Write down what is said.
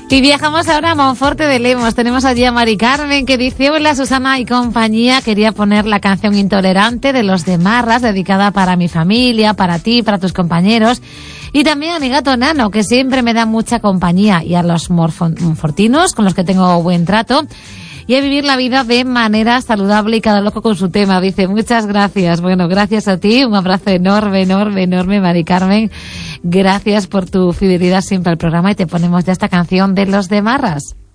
Y viajamos ahora a Monforte de Lemos. Tenemos allí a Mari Carmen que dice: hola Susana y compañía, quería poner la canción Intolerante de Los de Marras, dedicada para mi familia, para ti, para tus compañeros y también a mi gato Nano, que siempre me da mucha compañía, y a los monfortinos con los que tengo buen trato, y a vivir la vida de manera saludable y cada loco con su tema. Dice, muchas gracias. Bueno, gracias a ti, un abrazo enorme, Mari Carmen. Gracias por tu fidelidad siempre al programa y te ponemos ya esta canción de Los de Marras.